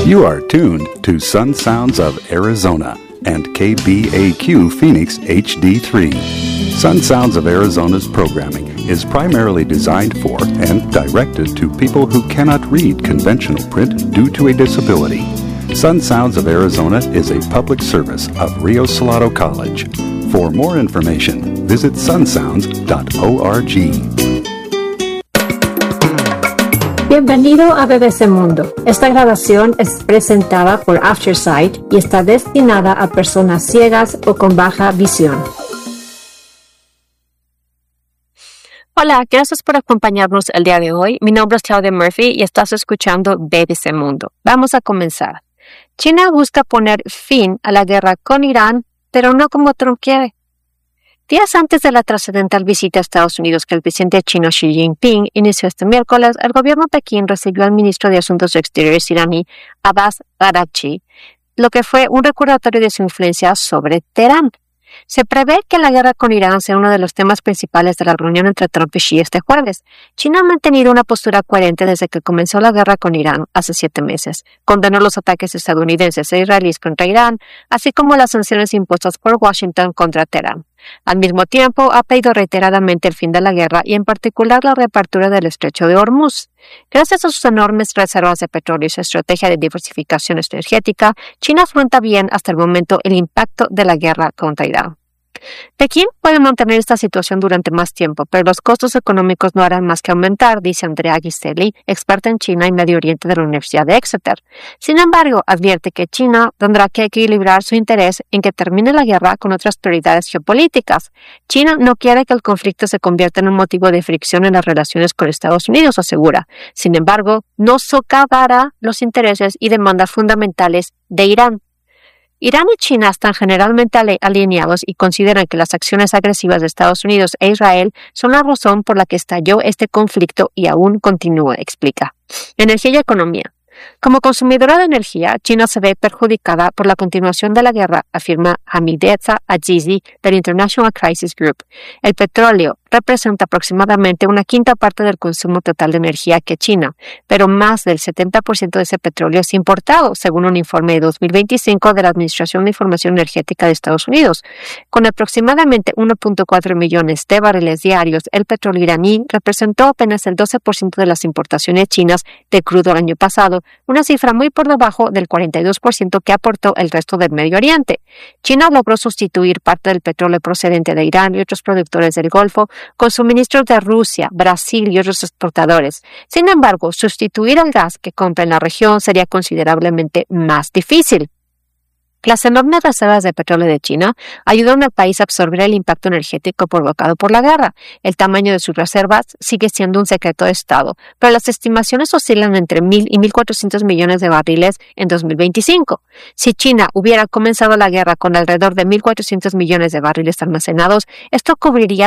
You are tuned to Sun Sounds of Arizona and KBAQ Phoenix HD3. Sun Sounds of Arizona's programming is primarily designed for and directed to people who cannot read conventional print due to a disability. Sun Sounds of Arizona is a public service of Rio Salado College. For more information, visit sunsounds.org. Bienvenido a BBC Mundo. Esta grabación es presentada por Aftersight y está destinada a personas ciegas o con baja visión. Hola, gracias por acompañarnos el día de hoy. Mi nombre es Claudia Murphy y estás escuchando BBC Mundo. Vamos a comenzar. China busca poner fin a la guerra con Irán, pero no como Trump quiere. Días antes de la trascendental visita a Estados Unidos que el presidente chino Xi Jinping inició este miércoles, el gobierno de Pekín recibió al ministro de Asuntos Exteriores iraní, Abbas Araghchi, lo que fue un recordatorio de su influencia sobre Teherán. Se prevé que la guerra con Irán sea uno de los temas principales de la reunión entre Trump y Xi este jueves. China ha mantenido una postura coherente desde que comenzó la guerra con Irán hace 7 meses. Condenó los ataques estadounidenses e israelíes contra Irán, así como las sanciones impuestas por Washington contra Teherán. Al mismo tiempo, ha pedido reiteradamente el fin de la guerra y en particular la reapertura del estrecho de Hormuz. Gracias a sus enormes reservas de petróleo y su estrategia de diversificación energética, China afronta bien hasta el momento el impacto de la guerra contra Irán. Pekín puede mantener esta situación durante más tiempo, pero los costos económicos no harán más que aumentar, dice Andrea Ghiselli, experta en China y Medio Oriente de la Universidad de Exeter. Sin embargo, advierte que China tendrá que equilibrar su interés en que termine la guerra con otras prioridades geopolíticas. China no quiere que el conflicto se convierta en un motivo de fricción en las relaciones con Estados Unidos, asegura. Sin embargo, no socavará los intereses y demandas fundamentales de Irán. Irán y China están generalmente alineados y consideran que las acciones agresivas de Estados Unidos e Israel son la razón por la que estalló este conflicto y aún continúa, explica. Energía y economía. Como consumidora de energía, China se ve perjudicada por la continuación de la guerra, afirma Hamidreza Azizi del International Crisis Group. El petróleo representa aproximadamente una quinta parte del consumo total de energía que China, pero más del 70% de ese petróleo es importado, según un informe de 2025 de la Administración de Información Energética de Estados Unidos. Con aproximadamente 1.4 millones de barriles diarios, el petróleo iraní representó apenas el 12% de las importaciones chinas de crudo el año pasado, una cifra muy por debajo del 42% que aportó el resto del Medio Oriente. China logró sustituir parte del petróleo procedente de Irán y otros productores del Golfo con suministros de Rusia, Brasil y otros exportadores. Sin embargo, sustituir el gas que compra en la región sería considerablemente más difícil. Las enormes reservas de petróleo de China ayudan al país a absorber el impacto energético provocado por la guerra. El tamaño de sus reservas sigue siendo un secreto de Estado, pero las estimaciones oscilan entre 1.000 y 1.400 millones de barriles en 2025. Si China hubiera comenzado la guerra con alrededor de 1.400 millones de barriles almacenados, esto cubriría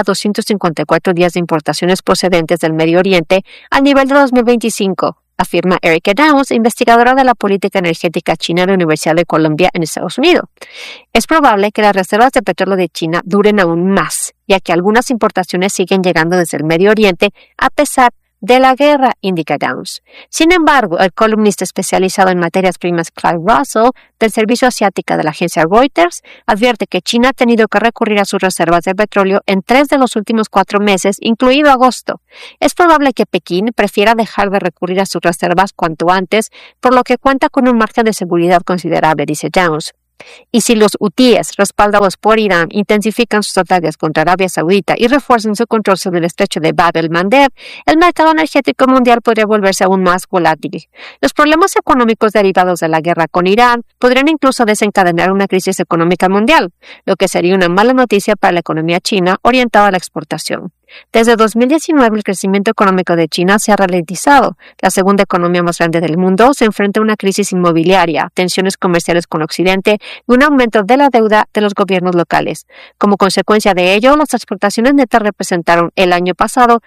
254 días de importaciones procedentes del Medio Oriente al nivel de 2025. Afirma Erica Downs, investigadora de la política energética china de la Universidad de Columbia en Estados Unidos. Es probable que las reservas de petróleo de China duren aún más, ya que algunas importaciones siguen llegando desde el Medio Oriente a pesar de la guerra, indica Downs. Sin embargo, el columnista especializado en materias primas Clive Russell, del servicio asiático de la agencia Reuters, advierte que China ha tenido que recurrir a sus reservas de petróleo en 3 de los últimos 4 meses, incluido agosto. Es probable que Pekín prefiera dejar de recurrir a sus reservas cuanto antes, por lo que cuenta con un margen de seguridad considerable, dice Downs. Y si los hutíes, respaldados por Irán, intensifican sus ataques contra Arabia Saudita y refuerzan su control sobre el estrecho de Bab el-Mandeb, el mercado energético mundial podría volverse aún más volátil. Los problemas económicos derivados de la guerra con Irán podrían incluso desencadenar una crisis económica mundial, lo que sería una mala noticia para la economía china orientada a la exportación. Desde 2019, el crecimiento económico de China se ha ralentizado. La segunda economía más grande del mundo se enfrenta a una crisis inmobiliaria, tensiones comerciales con Occidente y un aumento de la deuda de los gobiernos locales. Como consecuencia de ello, las exportaciones netas representaron el año pasado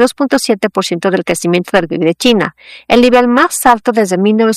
32.7% del crecimiento del PIB de China, el nivel más alto desde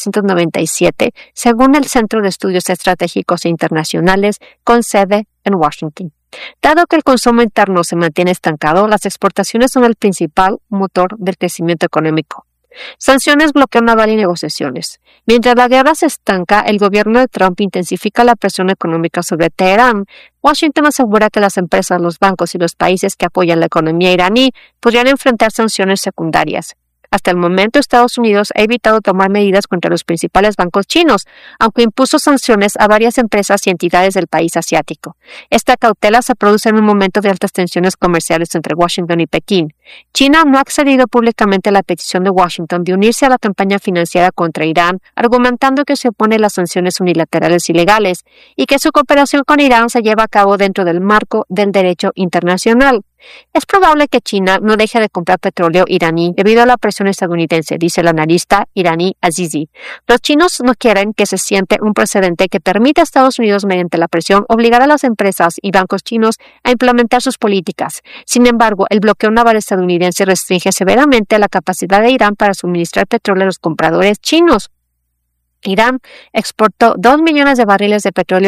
1997, según el Centro de Estudios Estratégicos e Internacionales con sede en Washington. Dado que el consumo interno se mantiene estancado, las exportaciones son el principal motor del crecimiento económico. Sanciones, bloqueo naval y negociaciones. Mientras la guerra se estanca, el gobierno de Trump intensifica la presión económica sobre Teherán. Washington asegura que las empresas, los bancos y los países que apoyan la economía iraní podrían enfrentar sanciones secundarias. Hasta el momento, Estados Unidos ha evitado tomar medidas contra los principales bancos chinos, aunque impuso sanciones a varias empresas y entidades del país asiático. Esta cautela se produce en un momento de altas tensiones comerciales entre Washington y Pekín. China no ha accedido públicamente a la petición de Washington de unirse a la campaña financiera contra Irán, argumentando que se opone a las sanciones unilaterales ilegales y que su cooperación con Irán se lleva a cabo dentro del marco del derecho internacional. Es probable que China no deje de comprar petróleo iraní debido a la presión estadounidense, dice el analista iraní Azizi. Los chinos no quieren que se siente un precedente que permita a Estados Unidos, mediante la presión, obligar a las empresas y bancos chinos a implementar sus políticas. Sin embargo, el bloqueo naval estadounidense restringe severamente la capacidad de Irán para suministrar petróleo a los compradores chinos. Irán exportó 2 millones de barriles de petróleo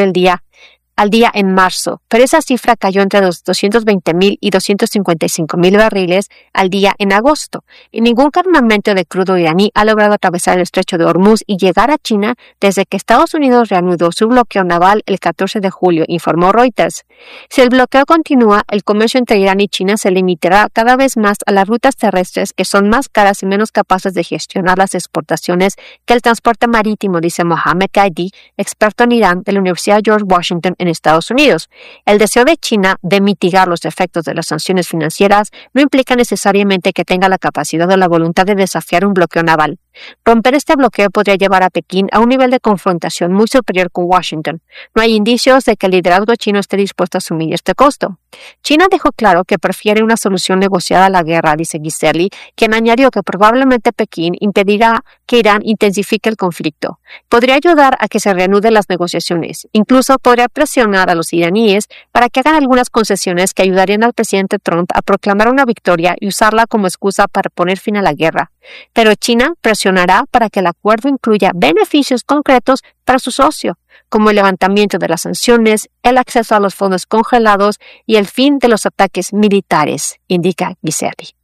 al día en marzo, pero esa cifra cayó entre los 220,000 y 255,000 barriles al día en agosto. Y ningún cargamento de crudo iraní ha logrado atravesar el estrecho de Hormuz y llegar a China desde que Estados Unidos reanudó su bloqueo naval el 14 de julio, informó Reuters. Si el bloqueo continúa, el comercio entre Irán y China se limitará cada vez más a las rutas terrestres, que son más caras y menos capaces de gestionar las exportaciones que el transporte marítimo, dice Mohammed Qaidi, experto en Irán de la Universidad George Washington en Estados Unidos. El deseo de China de mitigar los efectos de las sanciones financieras no implica necesariamente que tenga la capacidad o la voluntad de desafiar un bloqueo naval. Romper este bloqueo podría llevar a Pekín a un nivel de confrontación muy superior con Washington. No hay indicios de que el liderazgo chino esté dispuesto a asumir este costo. China dejó claro que prefiere una solución negociada a la guerra, dice Ghiseli, quien añadió que probablemente Pekín impedirá que Irán intensifique el conflicto. Podría ayudar a que se reanuden las negociaciones. Incluso podría presionar a los iraníes para que hagan algunas concesiones que ayudarían al presidente Trump a proclamar una victoria y usarla como excusa para poner fin a la guerra. Pero China presionará para que el acuerdo incluya beneficios concretos para su socio, como el levantamiento de las sanciones, el acceso a los fondos congelados y el fin de los ataques militares, indica Ghiseli.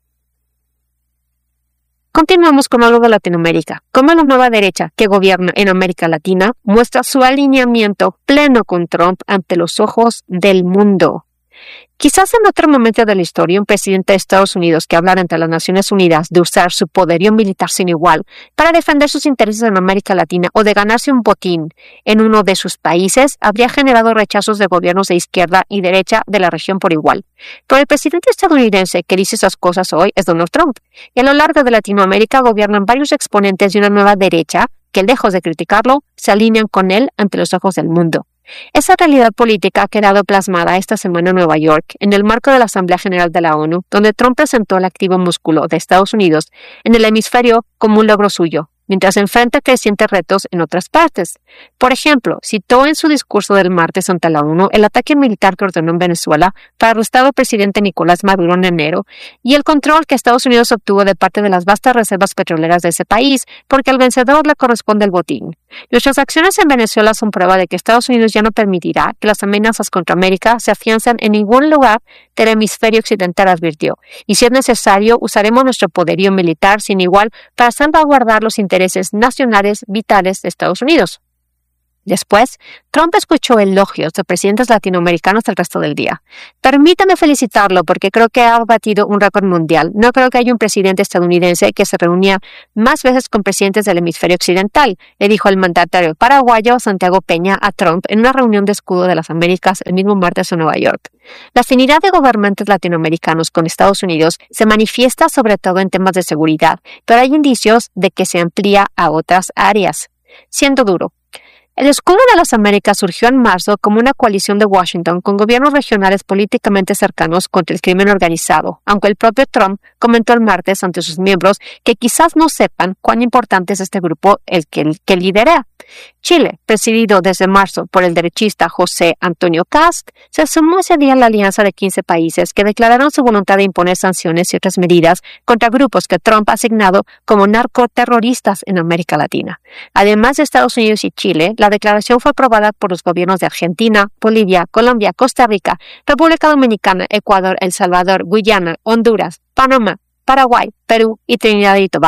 Continuamos con algo de Latinoamérica. Como la nueva derecha que gobierna en América Latina muestra su alineamiento pleno con Trump ante los ojos del mundo. Quizás en otro momento de la historia, un presidente de Estados Unidos que hablara ante las Naciones Unidas de usar su poderío militar sin igual para defender sus intereses en América Latina o de ganarse un botín en uno de sus países habría generado rechazos de gobiernos de izquierda y derecha de la región por igual. Pero el presidente estadounidense que dice esas cosas hoy es Donald Trump. Y a lo largo de Latinoamérica gobiernan varios exponentes de una nueva derecha que, lejos de criticarlo, se alinean con él ante los ojos del mundo. Esa realidad política ha quedado plasmada esta semana en Nueva York, en el marco de la Asamblea General de la ONU, donde Trump presentó el activo músculo de Estados Unidos en el hemisferio como un logro suyo, mientras enfrenta crecientes retos en otras partes. Por ejemplo, citó en su discurso del martes ante la ONU el ataque militar que ordenó en Venezuela para arrestar al presidente Nicolás Maduro en enero y el control que Estados Unidos obtuvo de parte de las vastas reservas petroleras de ese país, porque al vencedor le corresponde el botín. Nuestras acciones en Venezuela son prueba de que Estados Unidos ya no permitirá que las amenazas contra América se afiancen en ningún lugar del hemisferio occidental, advirtió. Y si es necesario, usaremos nuestro poderío militar sin igual para salvaguardar los intereses nacionales vitales de Estados Unidos. Después, Trump escuchó elogios de presidentes latinoamericanos el resto del día. Permítame felicitarlo porque creo que ha batido un récord mundial. No creo que haya un presidente estadounidense que se reunía más veces con presidentes del hemisferio occidental, le dijo el mandatario paraguayo Santiago Peña a Trump en una reunión de escudo de las Américas el mismo martes en Nueva York. La afinidad de gobernantes latinoamericanos con Estados Unidos se manifiesta sobre todo en temas de seguridad, pero hay indicios de que se amplía a otras áreas. Siendo duro, el Escudo de las Américas surgió en marzo como una coalición de Washington con gobiernos regionales políticamente cercanos contra el crimen organizado, aunque el propio Trump comentó el martes ante sus miembros que quizás no sepan cuán importante es este grupo el que lidera. Chile, presidido desde marzo por el derechista José Antonio Kast, se sumó ese día a la alianza de 15 países que declararon su voluntad de imponer sanciones y otras medidas contra grupos que Trump ha asignado como narcoterroristas en América Latina. Además de Estados Unidos y Chile, la declaración fue aprobada por los gobiernos de Argentina, Bolivia, Colombia, Costa Rica, República Dominicana, Ecuador, El Salvador, Guyana, Honduras, Panamá, Paraguay, Perú y Trinidad y Tobago.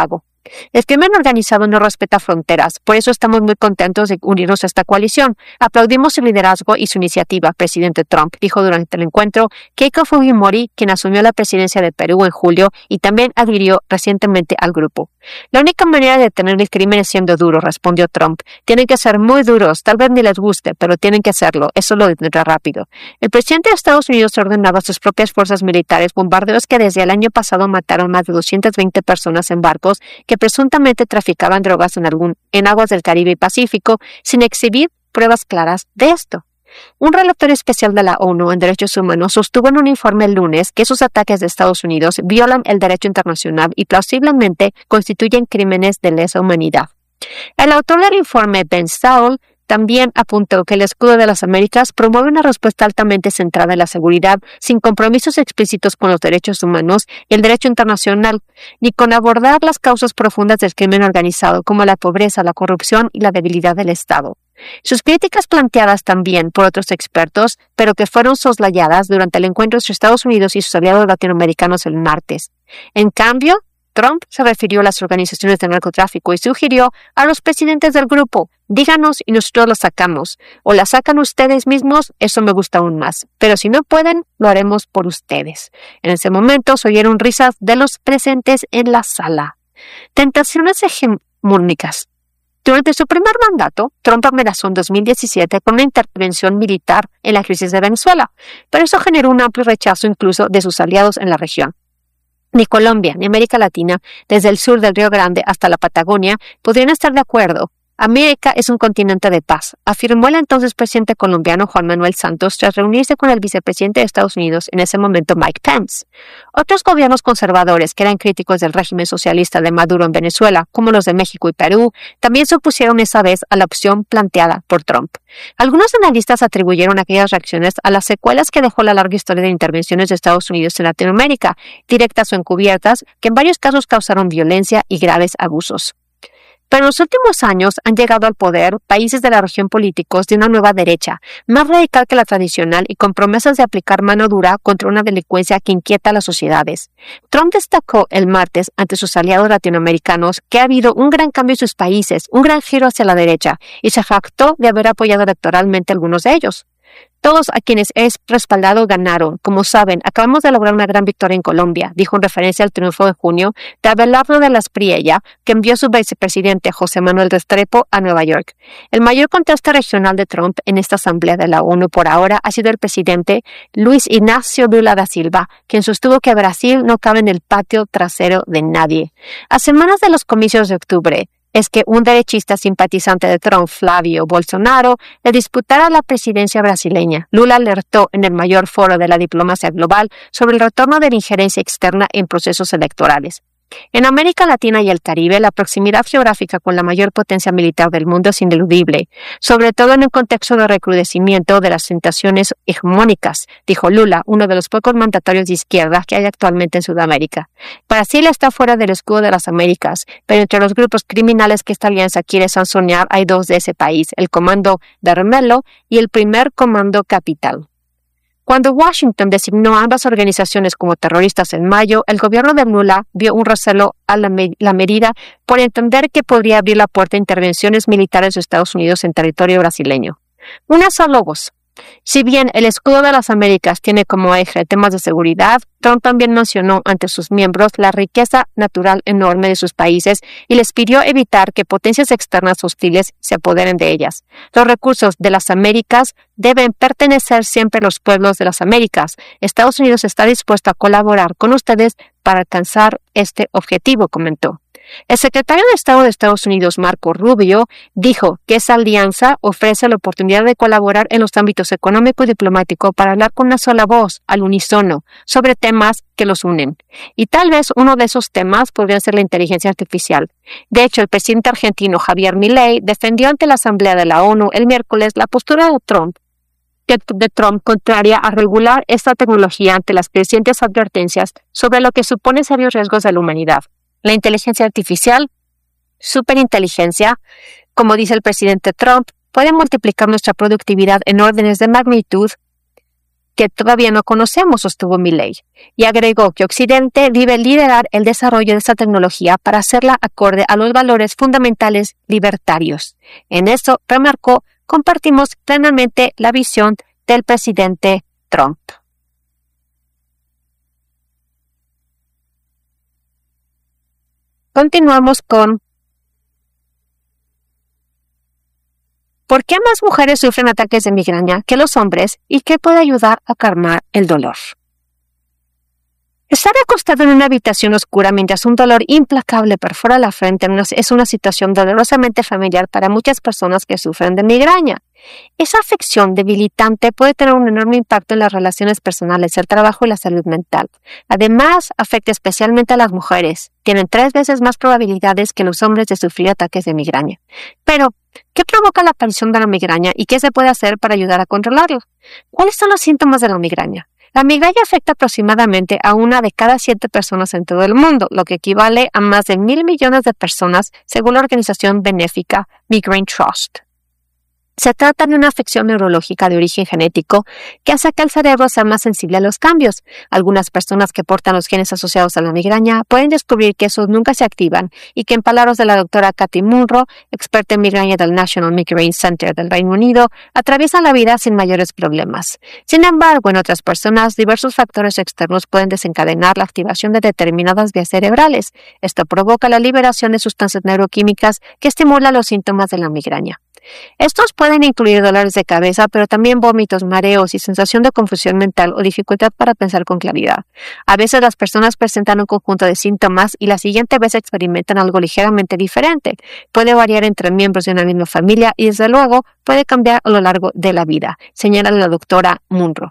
El crimen organizado no respeta fronteras, por eso estamos muy contentos de unirnos a esta coalición. Aplaudimos su liderazgo y su iniciativa, presidente Trump, dijo durante el encuentro Keiko Fujimori, quien asumió la presidencia de Perú en julio y también adhirió recientemente al grupo. La única manera de detener el crimen es siendo duro, respondió Trump. Tienen que ser muy duros, tal vez ni les guste, pero tienen que hacerlo, eso lo detendrá rápido. El presidente de Estados Unidos ordenaba a sus propias fuerzas militares bombardeos que desde el año pasado mataron más de 220 personas en barcos que presuntamente traficaban drogas en aguas del Caribe y Pacífico, sin exhibir pruebas claras de esto. Un relator especial de la ONU en Derechos Humanos sostuvo en un informe el lunes que esos ataques de Estados Unidos violan el derecho internacional y plausiblemente constituyen crímenes de lesa humanidad. El autor del informe, Ben Saul, también apuntó que el Escudo de las Américas promueve una respuesta altamente centrada en la seguridad, sin compromisos explícitos con los derechos humanos y el derecho internacional, ni con abordar las causas profundas del crimen organizado, como la pobreza, la corrupción y la debilidad del Estado. Sus críticas planteadas también por otros expertos, pero que fueron soslayadas durante el encuentro entre Estados Unidos y sus aliados latinoamericanos el martes. En cambio, Trump se refirió a las organizaciones de narcotráfico y sugirió a los presidentes del grupo: díganos y nosotros las sacamos. O las sacan ustedes mismos, eso me gusta aún más. Pero si no pueden, lo haremos por ustedes. En ese momento se oyeron risas de los presentes en la sala. Tentaciones hegemónicas. Durante su primer mandato, Trump amenazó en 2017 con una intervención militar en la crisis de Venezuela, pero eso generó un amplio rechazo incluso de sus aliados en la región. Ni Colombia ni América Latina, desde el sur del Río Grande hasta la Patagonia, podrían estar de acuerdo. América es un continente de paz, afirmó el entonces presidente colombiano Juan Manuel Santos tras reunirse con el vicepresidente de Estados Unidos, en ese momento Mike Pence. Otros gobiernos conservadores que eran críticos del régimen socialista de Maduro en Venezuela, como los de México y Perú, también se opusieron esa vez a la opción planteada por Trump. Algunos analistas atribuyeron aquellas reacciones a las secuelas que dejó la larga historia de intervenciones de Estados Unidos en Latinoamérica, directas o encubiertas, que en varios casos causaron violencia y graves abusos. Pero en los últimos años han llegado al poder países de la región políticos de una nueva derecha, más radical que la tradicional y con promesas de aplicar mano dura contra una delincuencia que inquieta a las sociedades. Trump destacó el martes ante sus aliados latinoamericanos que ha habido un gran cambio en sus países, un gran giro hacia la derecha, y se jactó de haber apoyado electoralmente a algunos de ellos. Todos a quienes he respaldado ganaron. Como saben, acabamos de lograr una gran victoria en Colombia, dijo en referencia al triunfo de junio de Abelardo de la Espriella, que envió a su vicepresidente José Manuel Restrepo a Nueva York. El mayor contraste regional de Trump en esta asamblea de la ONU por ahora ha sido el presidente Luis Ignacio Lula da Silva, quien sostuvo que Brasil no cabe en el patio trasero de nadie. A semanas de los comicios de octubre, es que un derechista simpatizante de Trump, Flavio Bolsonaro, le disputara la presidencia brasileña. Lula alertó en el mayor foro de la diplomacia global sobre el retorno de la injerencia externa en procesos electorales. En América Latina y el Caribe, la proximidad geográfica con la mayor potencia militar del mundo es ineludible, sobre todo en un contexto de recrudecimiento de las tentaciones hegemónicas, dijo Lula, uno de los pocos mandatarios de izquierda que hay actualmente en Sudamérica. Brasil está fuera del escudo de las Américas, pero entre los grupos criminales que esta alianza quiere sancionar hay dos de ese país, el Comando Vermelho y el Primer Comando Capital. Cuando Washington designó a ambas organizaciones como terroristas en mayo, el gobierno de Lula vio un recelo a la medida por entender que podría abrir la puerta a intervenciones militares de Estados Unidos en territorio brasileño. Unas a lobos. Si bien el Escudo de las Américas tiene como eje temas de seguridad, Trump también mencionó ante sus miembros la riqueza natural enorme de sus países y les pidió evitar que potencias externas hostiles se apoderen de ellas. Los recursos de las Américas deben pertenecer siempre a los pueblos de las Américas. Estados Unidos está dispuesto a colaborar con ustedes para alcanzar este objetivo, comentó. El secretario de Estado de Estados Unidos, Marco Rubio, dijo que esa alianza ofrece la oportunidad de colaborar en los ámbitos económico y diplomático para hablar con una sola voz, al unísono, sobre temas que los unen. Y tal vez uno de esos temas podría ser la inteligencia artificial. De hecho, el presidente argentino Javier Milei defendió ante la Asamblea de la ONU el miércoles la postura de Trump contraria a regular esta tecnología ante las crecientes advertencias sobre lo que supone serios riesgos de la humanidad. La inteligencia artificial, superinteligencia, como dice el presidente Trump, puede multiplicar nuestra productividad en órdenes de magnitud que todavía no conocemos, sostuvo Milley, y agregó que Occidente debe liderar el desarrollo de esta tecnología para hacerla acorde a los valores fundamentales libertarios. En eso, remarcó, compartimos plenamente la visión del presidente Trump. Continuamos con ¿por qué más mujeres sufren ataques de migraña que los hombres y qué puede ayudar a calmar el dolor? Estar acostado en una habitación oscura mientras un dolor implacable perfora la frente es una situación dolorosamente familiar para muchas personas que sufren de migraña. Esa afección debilitante puede tener un enorme impacto en las relaciones personales, el trabajo y la salud mental. Además, afecta especialmente a las mujeres. Tienen 3 veces más probabilidades que los hombres de sufrir ataques de migraña. Pero, ¿qué provoca la aparición de la migraña y qué se puede hacer para ayudar a controlarla? ¿Cuáles son los síntomas de la migraña? La migraña afecta aproximadamente a 1 de cada 7 personas en todo el mundo, lo que equivale a más de 1.000 millones de personas, según la organización benéfica Migraine Trust. Se trata de una afección neurológica de origen genético que hace que el cerebro sea más sensible a los cambios. Algunas personas que portan los genes asociados a la migraña pueden descubrir que esos nunca se activan y que, en palabras de la doctora Kathy Munro, experta en migraña del National Migraine Center del Reino Unido, atraviesan la vida sin mayores problemas. Sin embargo, en otras personas, diversos factores externos pueden desencadenar la activación de determinadas vías cerebrales. Esto provoca la liberación de sustancias neuroquímicas que estimulan los síntomas de la migraña. Estos pueden incluir dolores de cabeza, pero también vómitos, mareos y sensación de confusión mental o dificultad para pensar con claridad. A veces las personas presentan un conjunto de síntomas y la siguiente vez experimentan algo ligeramente diferente. Puede variar entre miembros de una misma familia y, desde luego, puede cambiar a lo largo de la vida, señala la doctora Munro.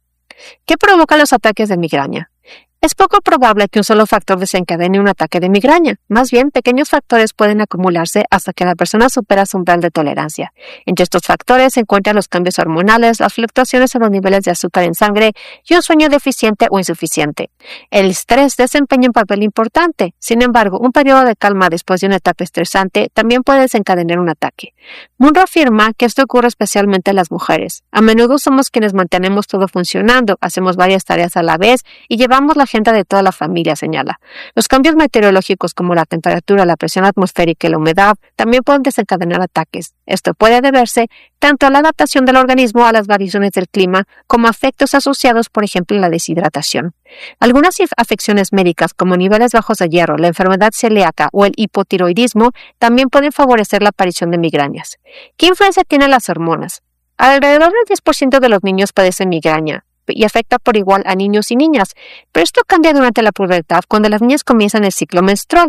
¿Qué provoca los ataques de migraña? Es poco probable que un solo factor desencadene un ataque de migraña. Más bien, pequeños factores pueden acumularse hasta que la persona supera su umbral de tolerancia. Entre estos factores se encuentran los cambios hormonales, las fluctuaciones en los niveles de azúcar en sangre y un sueño deficiente o insuficiente. El estrés desempeña un papel importante. Sin embargo, un periodo de calma después de una etapa estresante también puede desencadenar un ataque. Munro afirma que esto ocurre especialmente en las mujeres. A menudo somos quienes mantenemos todo funcionando, hacemos varias tareas a la vez y llevamos la agenda de toda la familia, señala. Los cambios meteorológicos como la temperatura, la presión atmosférica y la humedad también pueden desencadenar ataques. Esto puede deberse tanto a la adaptación del organismo a las variaciones del clima como a efectos asociados, por ejemplo, a la deshidratación. Algunas afecciones médicas como niveles bajos de hierro, la enfermedad celíaca o el hipotiroidismo también pueden favorecer la aparición de migrañas. ¿Qué influencia tienen las hormonas? Alrededor del 10% de los niños padecen migraña y afecta por igual a niños y niñas, pero esto cambia durante la pubertad cuando las niñas comienzan el ciclo menstrual.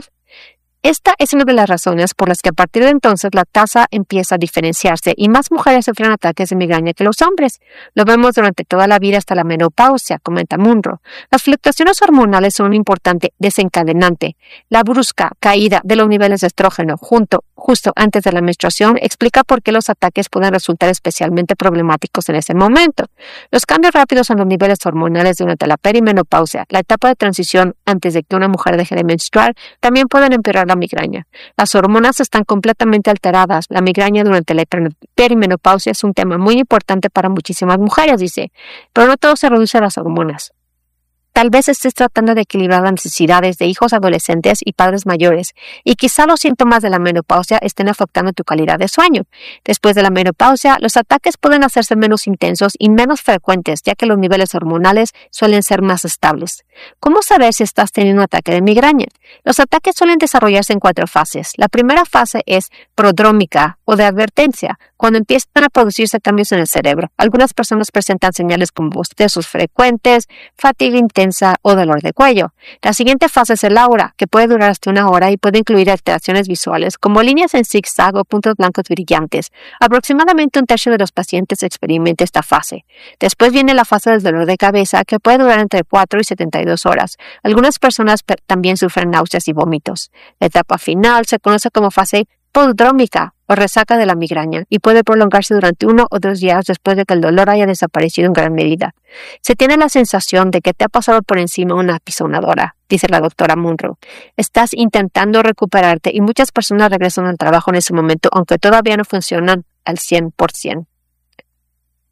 Esta es una de las razones por las que a partir de entonces la tasa empieza a diferenciarse y más mujeres sufren ataques de migraña que los hombres. Lo vemos durante toda la vida hasta la menopausia, comenta Munro. Las fluctuaciones hormonales son un importante desencadenante. La brusca caída de los niveles de estrógeno justo antes de la menstruación explica por qué los ataques pueden resultar especialmente problemáticos en ese momento. Los cambios rápidos en los niveles hormonales durante la perimenopausia, la etapa de transición antes de que una mujer deje de menstruar, también pueden empeorar la migraña. Las hormonas están completamente alteradas. La migraña durante la perimenopausia es un tema muy importante para muchísimas mujeres, dice, pero no todo se reduce a las hormonas. Tal vez estés tratando de equilibrar las necesidades de hijos adolescentes y padres mayores, y quizá los síntomas de la menopausia estén afectando tu calidad de sueño. Después de la menopausia, los ataques pueden hacerse menos intensos y menos frecuentes, ya que los niveles hormonales suelen ser más estables. ¿Cómo saber si estás teniendo un ataque de migraña? Los ataques suelen desarrollarse en 4 fases. La primera fase es prodrómica o de advertencia, cuando empiezan a producirse cambios en el cerebro. Algunas personas presentan señales como bostezos frecuentes, fatiga intensa o dolor de cuello. La siguiente fase es el aura, que puede durar hasta 1 hora y puede incluir alteraciones visuales como líneas en zigzag o puntos blancos brillantes. Aproximadamente 1/3 de los pacientes experimenta esta fase. Después viene la fase del dolor de cabeza, que puede durar entre 4 y 72 horas. Algunas personas también sufren náuseas y vómitos. La etapa final se conoce como fase prodrómica o resaca de la migraña y puede prolongarse durante 1 o 2 días después de que el dolor haya desaparecido en gran medida. Se tiene la sensación de que te ha pasado por encima una apisonadora, dice la doctora Munro. Estás intentando recuperarte y muchas personas regresan al trabajo en ese momento, aunque todavía no funcionan al 100%.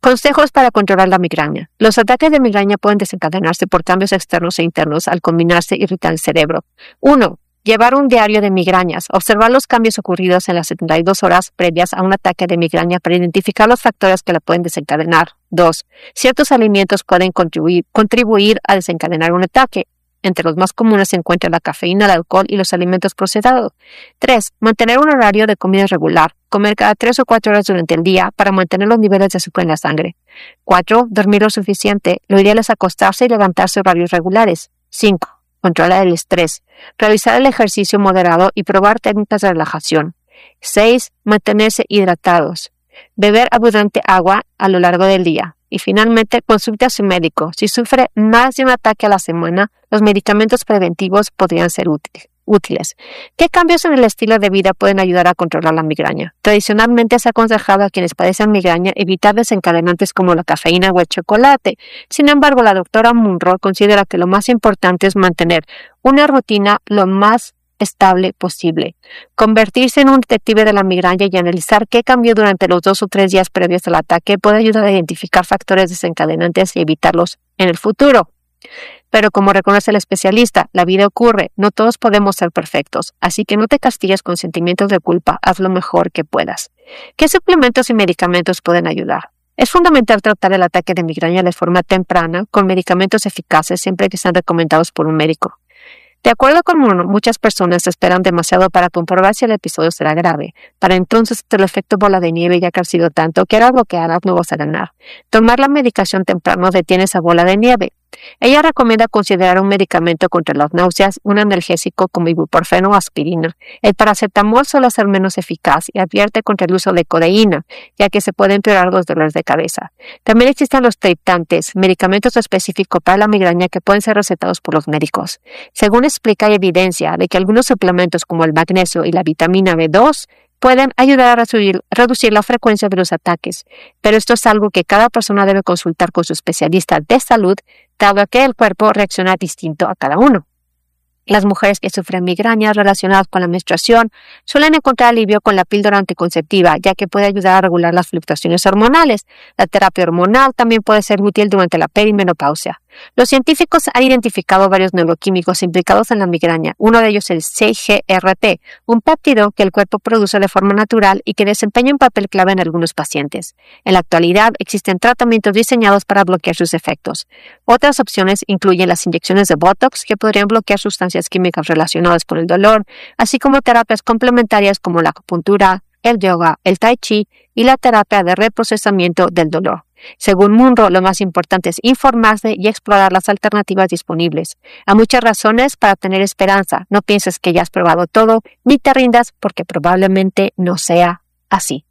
Consejos para controlar la migraña. Los ataques de migraña pueden desencadenarse por cambios externos e internos al combinarse e irritar el cerebro. 1. Llevar un diario de migrañas. Observar los cambios ocurridos en las 72 horas previas a un ataque de migraña para identificar los factores que la pueden desencadenar. 2. Ciertos alimentos pueden contribuir a desencadenar un ataque. Entre los más comunes se encuentran la cafeína, el alcohol y los alimentos procesados. 3. Mantener un horario de comida regular. Comer cada 3 o 4 horas durante el día para mantener los niveles de azúcar en la sangre. 4. Dormir lo suficiente. Lo ideal es acostarse y levantarse a horarios regulares. 5. Controlar el estrés. Realizar el ejercicio moderado y probar técnicas de relajación. 6. Mantenerse hidratados. Beber abundante agua a lo largo del día. Y finalmente, consulte a su médico. Si sufre más de un ataque a la semana, los medicamentos preventivos podrían ser útiles. ¿Qué cambios en el estilo de vida pueden ayudar a controlar la migraña? Tradicionalmente se ha aconsejado a quienes padecen migraña evitar desencadenantes como la cafeína o el chocolate. Sin embargo, la doctora Munro considera que lo más importante es mantener una rutina lo más estable posible. Convertirse en un detective de la migraña y analizar qué cambió durante los 2 o 3 días previos al ataque puede ayudar a identificar factores desencadenantes y evitarlos en el futuro. Pero como reconoce el especialista, la vida ocurre, no todos podemos ser perfectos, así que no te castigues con sentimientos de culpa, haz lo mejor que puedas. ¿Qué suplementos y medicamentos pueden ayudar? Es fundamental tratar el ataque de migraña de forma temprana con medicamentos eficaces siempre que sean recomendados por un médico. De acuerdo con Mono, muchas personas esperan demasiado para comprobar si el episodio será grave. Para entonces, el efecto bola de nieve ya ha crecido tanto que ahora bloquearás no vas a ganar. Tomar la medicación temprano detiene esa bola de nieve. Ella recomienda considerar un medicamento contra las náuseas, un analgésico como ibuprofeno o aspirina. El paracetamol suele ser menos eficaz y advierte contra el uso de codeína, ya que se pueden empeorar los dolores de cabeza. También existen los triptantes, medicamentos específicos para la migraña que pueden ser recetados por los médicos. Según explica, hay evidencia de que algunos suplementos como el magnesio y la vitamina B2 pueden ayudar a reducir la frecuencia de los ataques, pero esto es algo que cada persona debe consultar con su especialista de salud, dado que el cuerpo reacciona distinto a cada uno. Las mujeres que sufren migrañas relacionadas con la menstruación suelen encontrar alivio con la píldora anticonceptiva, ya que puede ayudar a regular las fluctuaciones hormonales. La terapia hormonal también puede ser útil durante la perimenopausia. Los científicos han identificado varios neuroquímicos implicados en la migraña. Uno de ellos es el CGRP, un péptido que el cuerpo produce de forma natural y que desempeña un papel clave en algunos pacientes. En la actualidad existen tratamientos diseñados para bloquear sus efectos. Otras opciones incluyen las inyecciones de Botox, que podrían bloquear sustancias químicas relacionadas con el dolor, así como terapias complementarias como la acupuntura, el yoga, el tai chi y la terapia de reprocesamiento del dolor. Según Munro, lo más importante es informarse y explorar las alternativas disponibles. Hay muchas razones para tener esperanza. No pienses que ya has probado todo, ni te rindas porque probablemente no sea así.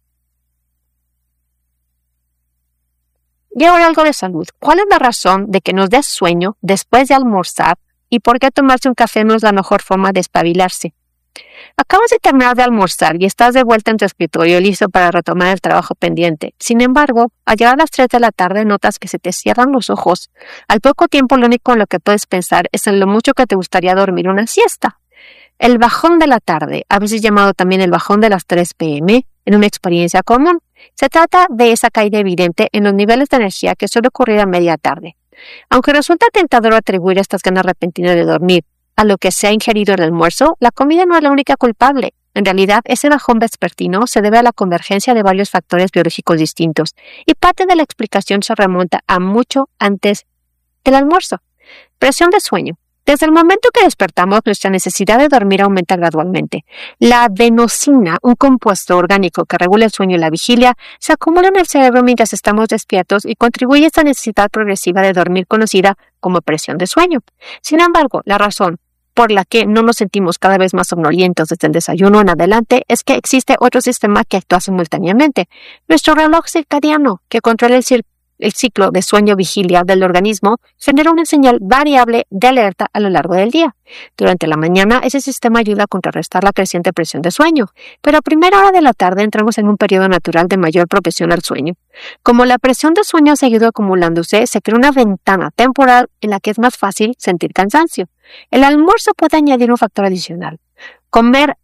Y ahora algo de salud. ¿Cuál es la razón de que nos dé sueño después de almorzar y por qué tomarse un café no es la mejor forma de espabilarse? Acabas de terminar de almorzar y estás de vuelta en tu escritorio listo para retomar el trabajo pendiente. Sin embargo, al llegar a las 3 de la tarde notas que se te cierran los ojos. Al poco tiempo lo único en lo que puedes pensar es en lo mucho que te gustaría dormir una siesta. El bajón de la tarde, a veces llamado también el bajón de las 3 p.m., en una experiencia común. Se trata de esa caída evidente en los niveles de energía que suele ocurrir a media tarde. Aunque resulta tentador atribuir estas ganas repentinas de dormir a lo que se ha ingerido en el almuerzo, la comida no es la única culpable. En realidad, ese bajón vespertino se debe a la convergencia de varios factores biológicos distintos, y parte de la explicación se remonta a mucho antes del almuerzo. Presión de sueño. Desde el momento que despertamos, nuestra necesidad de dormir aumenta gradualmente. La adenosina, un compuesto orgánico que regula el sueño y la vigilia, se acumula en el cerebro mientras estamos despiertos y contribuye a esta necesidad progresiva de dormir conocida como presión de sueño. Sin embargo, la razón por la que no nos sentimos cada vez más somnolientos desde el desayuno en adelante es que existe otro sistema que actúa simultáneamente. Nuestro reloj circadiano, que controla el ciclo de sueño-vigilia del organismo, genera una señal variable de alerta a lo largo del día. Durante la mañana, ese sistema ayuda a contrarrestar la creciente presión de sueño, pero a primera hora de la tarde entramos en un periodo natural de mayor propensión al sueño. Como la presión de sueño ha seguido acumulándose, se crea una ventana temporal en la que es más fácil sentir cansancio. El almuerzo puede añadir un factor adicional. Comer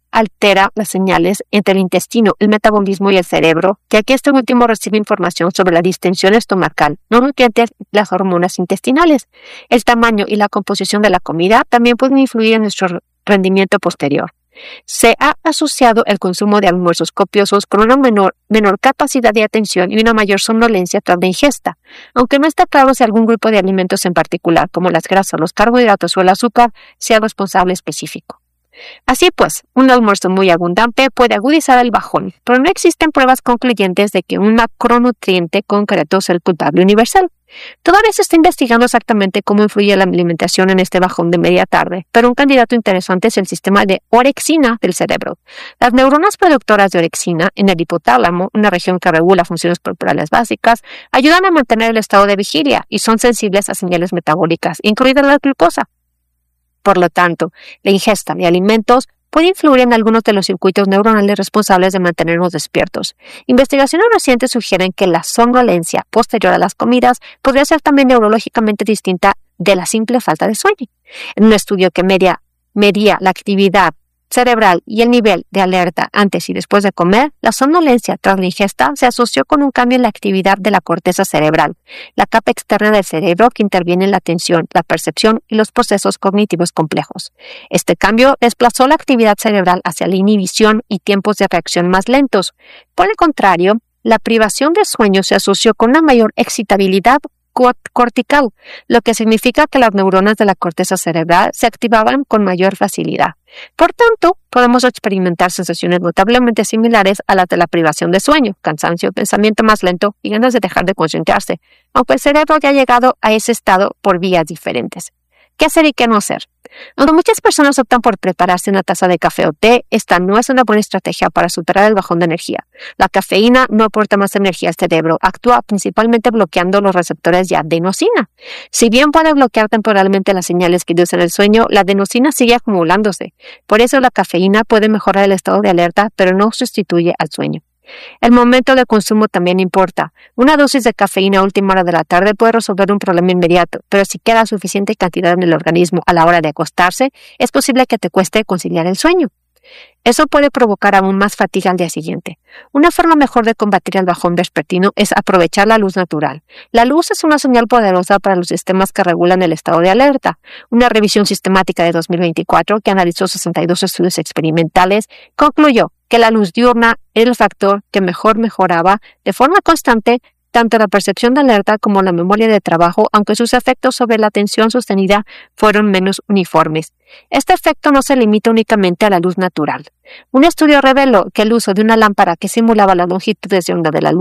altera las señales entre el intestino, el metabolismo y el cerebro, ya que este último recibe información sobre la distensión estomacal, los nutrientes y las hormonas intestinales. El tamaño y la composición de la comida también pueden influir en nuestro rendimiento posterior. Se ha asociado el consumo de almuerzos copiosos con una menor capacidad de atención y una mayor somnolencia tras la ingesta, aunque no está claro si algún grupo de alimentos en particular, como las grasas, los carbohidratos o el azúcar, sea responsable específico. Así pues, un almuerzo muy abundante puede agudizar el bajón, pero no existen pruebas concluyentes de que un macronutriente concreto sea el culpable universal. Todavía se está investigando exactamente cómo influye la alimentación en este bajón de media tarde, pero un candidato interesante es el sistema de orexina del cerebro. Las neuronas productoras de orexina en el hipotálamo, una región que regula funciones corporales básicas, ayudan a mantener el estado de vigilia y son sensibles a señales metabólicas, incluida la glucosa. Por lo tanto, la ingesta de alimentos puede influir en algunos de los circuitos neuronales responsables de mantenernos despiertos. Investigaciones recientes sugieren que la somnolencia posterior a las comidas podría ser también neurológicamente distinta de la simple falta de sueño. En un estudio que medía la actividad cerebral y el nivel de alerta antes y después de comer, la somnolencia tras la ingesta se asoció con un cambio en la actividad de la corteza cerebral, la capa externa del cerebro que interviene en la atención, la percepción y los procesos cognitivos complejos. Este cambio desplazó la actividad cerebral hacia la inhibición y tiempos de reacción más lentos. Por el contrario, la privación de sueño se asoció con una mayor excitabilidad cortical, lo que significa que las neuronas de la corteza cerebral se activaban con mayor facilidad. Por tanto, podemos experimentar sensaciones notablemente similares a las de la privación de sueño, cansancio, pensamiento más lento y ganas de dejar de concentrarse, aunque el cerebro ya ha llegado a ese estado por vías diferentes. ¿Qué hacer y qué no hacer? Aunque muchas personas optan por prepararse una taza de café o té, esta no es una buena estrategia para superar el bajón de energía. La cafeína no aporta más energía al cerebro, actúa principalmente bloqueando los receptores de adenosina. Si bien puede bloquear temporalmente las señales que inducen el sueño, la adenosina sigue acumulándose. Por eso la cafeína puede mejorar el estado de alerta, pero no sustituye al sueño. El momento de consumo también importa. Una dosis de cafeína a última hora de la tarde puede resolver un problema inmediato, pero si queda suficiente cantidad en el organismo a la hora de acostarse, es posible que te cueste conciliar el sueño. Eso puede provocar aún más fatiga al día siguiente. Una forma mejor de combatir el bajón vespertino es aprovechar la luz natural. La luz es una señal poderosa para los sistemas que regulan el estado de alerta. Una revisión sistemática de 2024 que analizó 62 estudios experimentales concluyó que la luz diurna era el factor que mejoraba de forma constante tanto la percepción de alerta como la memoria de trabajo, aunque sus efectos sobre la atención sostenida fueron menos uniformes. Este efecto no se limita únicamente a la luz natural. Un estudio reveló que el uso de una lámpara que simulaba la longitud de onda de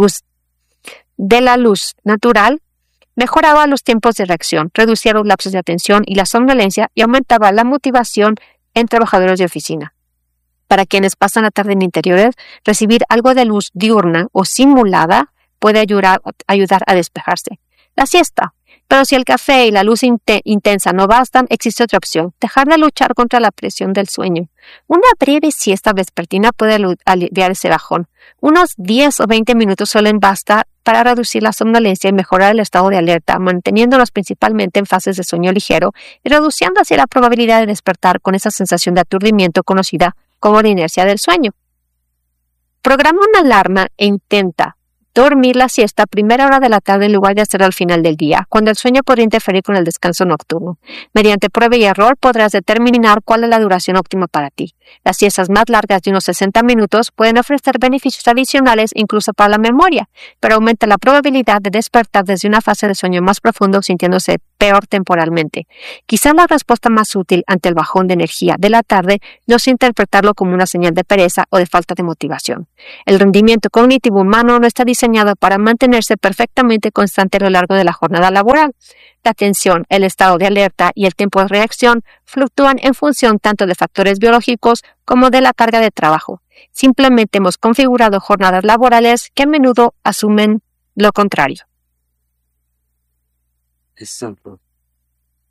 la luz natural mejoraba los tiempos de reacción, reducía los lapsos de atención y la somnolencia y aumentaba la motivación en trabajadores de oficina. Para quienes pasan la tarde en interiores, recibir algo de luz diurna o simulada puede ayudar a despejarse. La siesta. Pero si el café y la luz intensa no bastan, existe otra opción: dejar de luchar contra la presión del sueño. Una breve siesta vespertina puede aliviar ese bajón. Unos 10 o 20 minutos suelen bastar para reducir la somnolencia y mejorar el estado de alerta, manteniéndonos principalmente en fases de sueño ligero y reduciendo así la probabilidad de despertar con esa sensación de aturdimiento conocida como la inercia del sueño. Programa una alarma e intenta dormir la siesta a primera hora de la tarde en lugar de hacerlo al final del día, cuando el sueño podría interferir con el descanso nocturno. Mediante prueba y error podrás determinar cuál es la duración óptima para ti. Las siestas más largas de unos 60 minutos pueden ofrecer beneficios adicionales incluso para la memoria, pero aumenta la probabilidad de despertar desde una fase de sueño más profundo sintiéndose peor temporalmente. Quizá la respuesta más útil ante el bajón de energía de la tarde no es interpretarlo como una señal de pereza o de falta de motivación. El rendimiento cognitivo humano no está diseñado para mantenerse perfectamente constante a lo largo de la jornada laboral. La atención, el estado de alerta y el tiempo de reacción fluctúan en función tanto de factores biológicos como de la carga de trabajo. Simplemente hemos configurado jornadas laborales que a menudo asumen lo contrario. Exacto.